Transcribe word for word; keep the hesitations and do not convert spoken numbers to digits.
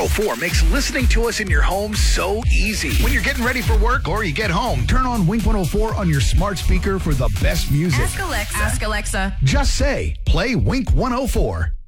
oh four makes listening to us in your home so easy. When you're getting ready for work or you get home, turn on Wink one oh four on your smart speaker for the best music. Ask Alexa. Ask Alexa. Just say, play Wink one oh four.